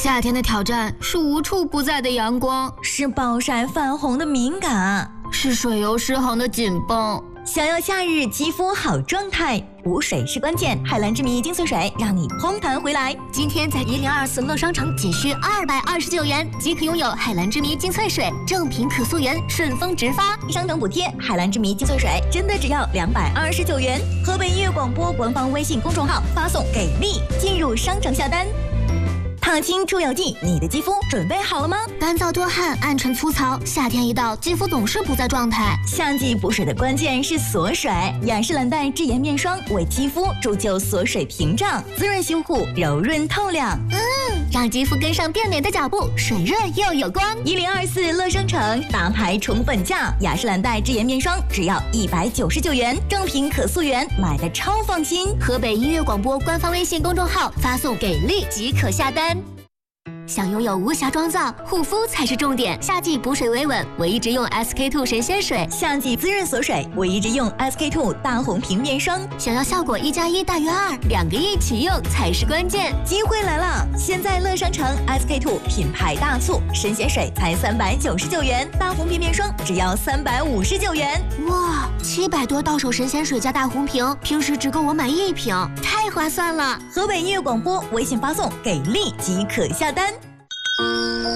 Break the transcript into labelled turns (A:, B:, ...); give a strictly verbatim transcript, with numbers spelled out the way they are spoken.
A: 夏天的挑战是无处不在的阳光，
B: 是暴晒泛红的敏感，
A: 是水油失衡的紧绷。
B: 想要夏日肌肤好状态，补水是关键。海蓝之谜精粹水让你嘭弹回来。
C: 今天在一零二四乐商城仅需二百二十九元即可拥有海蓝之谜精粹水，正品可溯源，顺丰直发，
B: 商城补贴。海蓝之谜精粹水真的只要两百二十九元。河北音乐广播官方微信公众号发送给力，进入商城下单。踏青出游记，你的肌肤准备好了吗？
C: 干燥多汗、暗沉粗糙，夏天一到，肌肤总是不在状态。
B: 夏季补水的关键是锁水，雅诗兰黛智颜面霜为肌肤铸就锁水屏障，滋润修护，柔润透亮。
C: 嗯，让肌肤跟上变美的脚步，水润又有光。
B: 一零二四乐商城大牌宠粉价，雅诗兰黛智颜面霜只要一百九十九元，正品可溯源，买的超放心。
C: 河北音乐广播官方微信公众号发送给力即可下单。想拥有无瑕妆造，护肤才是重点。夏季补水维稳，我一直用 S K two 神仙水；
B: 夏季滋润锁水，我一直用 S K two 大红瓶面霜。
C: 想要效果一加一大于二，两个一起用才是关键。
B: 机会来了！现在乐商城 S K two 品牌大促，神仙水才三百九十九元，大红瓶面霜只要三百五十九元。
C: 哇，七百多到手神仙水加大红瓶，平时只够我买一瓶，太划算了！
B: 河北音乐广播微信发送给力即可下单。